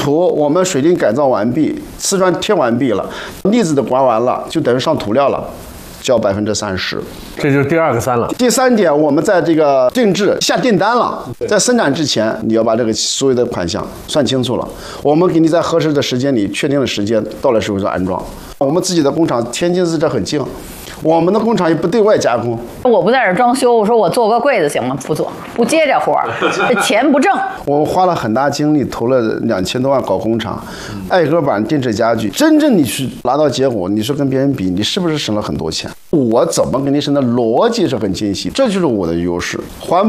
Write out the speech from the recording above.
土我们水泥改造完毕，瓷砖贴完毕了，腻子都刮完了，就等于上涂料了。交30%， 这就是第2个3了。 第3点，我们在这个定制下订单了，在生产之前，你要把这个所有的款项算清楚了。我们给你在合适的时间里确定的时间到了时候就安装。我们自己的工厂天津市这很近，我们的工厂也不对外加工。 我不在这装修，我说我做个柜子行吗？不做，不接这活儿，这钱不挣。 我花了很大精力，投了2000多万搞工厂，挨个板定制家具。真正你去拿到结果，你说跟别人比，你是不是省了很多钱？我怎么给你省的逻辑是很清晰，这就是我的优势。环